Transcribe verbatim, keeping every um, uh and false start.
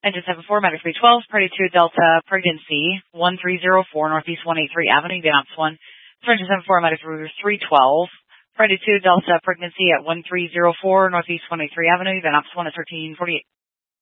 Engine seven four, Medic three twelve, Party two Delta, pregnancy, one three zero four, Northeast one eighty-three Avenue, Van Ops one. Engine seven four, Medic three twelve, Party two Delta, pregnancy at one three zero four, Northeast one eighty-three Avenue, Van Ops one at thirteen forty-eight.